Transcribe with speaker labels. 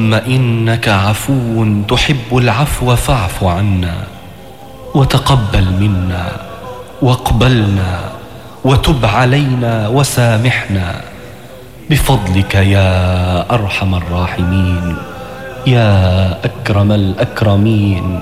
Speaker 1: إنك عفو تحب العفو فاعف عنا وتقبل منا واقبلنا وتب علينا وسامحنا بفضلك يا أرحم الراحمين يا أكرم الأكرمين.